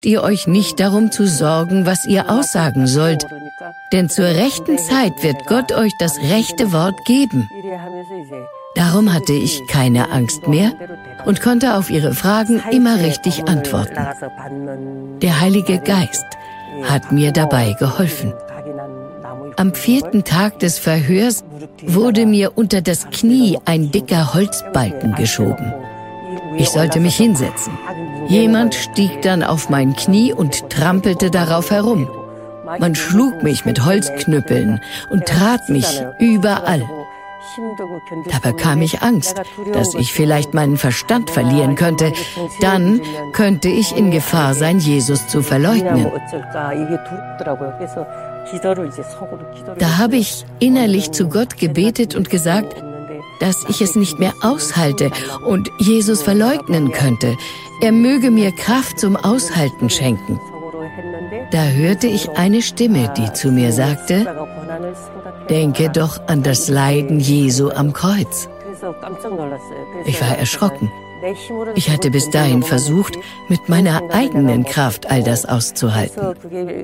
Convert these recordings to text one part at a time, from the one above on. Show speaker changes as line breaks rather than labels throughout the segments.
ihr euch nicht darum zu sorgen, was ihr aussagen sollt, denn zur rechten Zeit wird Gott euch das rechte Wort geben. Darum hatte ich keine Angst mehr und konnte auf ihre Fragen immer richtig antworten. Der Heilige Geist hat mir dabei geholfen. Am 4. Tag des Verhörs wurde mir unter das Knie ein dicker Holzbalken geschoben. Ich sollte mich hinsetzen. Jemand stieg dann auf mein Knie und trampelte darauf herum. Man schlug mich mit Holzknüppeln und trat mich überall. Da bekam ich Angst, dass ich vielleicht meinen Verstand verlieren könnte. Dann könnte ich in Gefahr sein, Jesus zu verleugnen. Da habe ich innerlich zu Gott gebetet und gesagt, dass ich es nicht mehr aushalte und Jesus verleugnen könnte. Er möge mir Kraft zum Aushalten schenken. Da hörte ich eine Stimme, die zu mir sagte, denke doch an das Leiden Jesu am Kreuz. Ich war erschrocken. Ich hatte bis dahin versucht, mit meiner eigenen Kraft all das auszuhalten.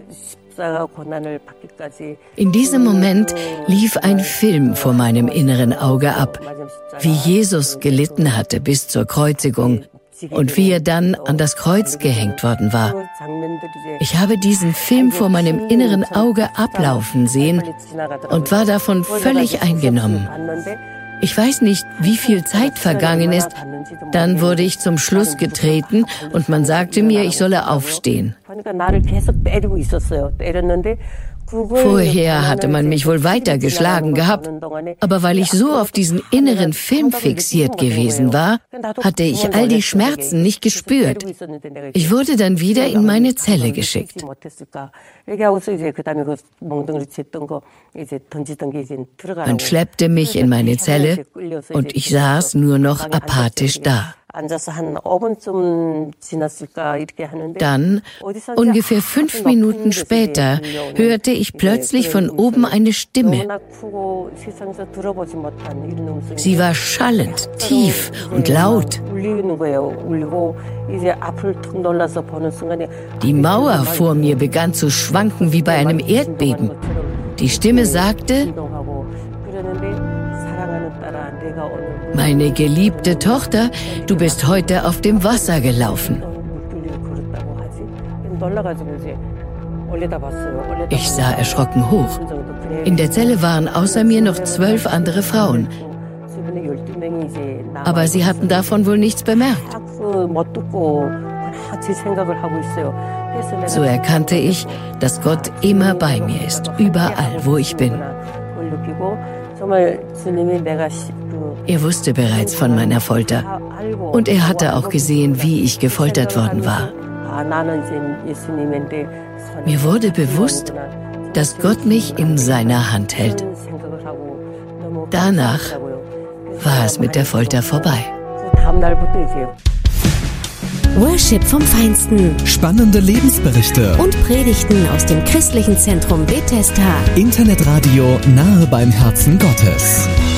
In diesem Moment lief ein Film vor meinem inneren Auge ab, wie Jesus gelitten hatte bis zur Kreuzigung und wie er dann an das Kreuz gehängt worden war. Ich habe diesen Film vor meinem inneren Auge ablaufen sehen und war davon völlig eingenommen. Ich weiß nicht, wie viel Zeit vergangen ist. Dann wurde ich zum Schluss getreten und man sagte mir, ich solle aufstehen. Vorher hatte man mich wohl weiter geschlagen gehabt, aber weil ich so auf diesen inneren Film fixiert gewesen war, hatte ich all die Schmerzen nicht gespürt. Ich wurde dann wieder in meine Zelle geschickt. Man schleppte mich in meine Zelle und ich saß nur noch apathisch da. Dann, ungefähr 5 Minuten später, hörte ich plötzlich von oben eine Stimme. Sie war schallend, tief und laut. Die Mauer vor mir begann zu schwanken wie bei einem Erdbeben. Die Stimme sagte, meine geliebte Tochter, du bist heute auf dem Wasser gelaufen. Ich sah erschrocken hoch. In der Zelle waren außer mir noch 12 andere Frauen. Aber sie hatten davon wohl nichts bemerkt. So erkannte ich, dass Gott immer bei mir ist, überall, wo ich bin. Er wusste bereits von meiner Folter und er hatte auch gesehen, wie ich gefoltert worden war. Mir wurde bewusst, dass Gott mich in seiner Hand hält. Danach war es mit der Folter vorbei.
Worship vom Feinsten.
Spannende Lebensberichte.
Und Predigten aus dem christlichen Zentrum Bethesda.
Internetradio nahe beim Herzen Gottes.